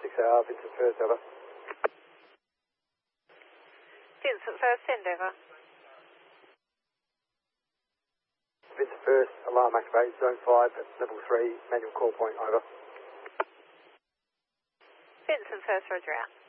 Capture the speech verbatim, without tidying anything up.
six hour, Vincent First, over. Vincent First, send over. Vincent First, alarm activated, zone five at level three, manual call point, over. Vincent First, roger out.